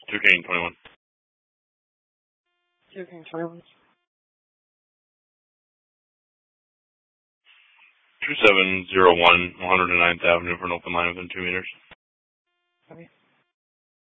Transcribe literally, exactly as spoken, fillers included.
two King twenty-one. two King twenty-one. two seven zero one, one hundred ninth Avenue for an open line within two meters. Copy.